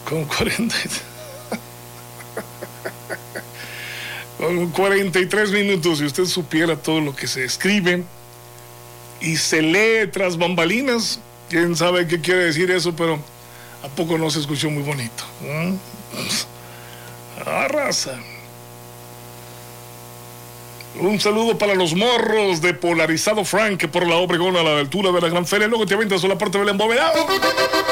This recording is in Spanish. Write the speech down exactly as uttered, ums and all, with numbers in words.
Con cuarenta. Con cuarenta y tres minutos, si usted supiera todo lo que se escribe y se lee tras bambalinas, quién sabe qué quiere decir eso, pero ¿a poco no se escuchó muy bonito? ¿Mm? Arrasa. Un saludo para los morros de Polarizado Frank, que por la Obregón a la altura de la Gran Feria, luego te aventas a la parte del embovedado.